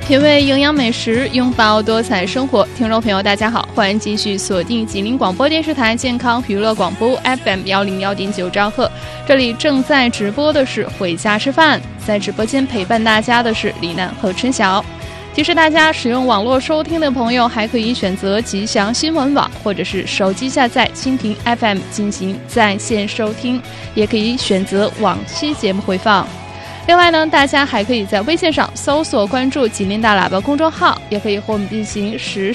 品味营养美食，拥抱多彩生活。听众朋友大家好，欢迎继续锁定吉林广播电视台健康娱乐广播 FM101.9兆赫，这里正在直播的是回家吃饭，在直播间陪伴大家的是李楠和春晓。提示大家，使用网络收听的朋友还可以选择吉祥新闻网，或者是手机下载蜻蜓 FM 进行在线收听，也可以选择往期节目回放。另外呢，大家还可以在微信上搜索关注吉林大喇叭公众号，也可以和我们进行实